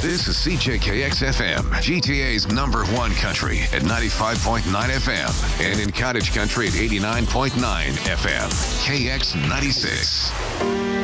This is CJKX FM, GTA's #1 country at 95.9 FM and in Cottage Country at 89.9 FM. KX 96.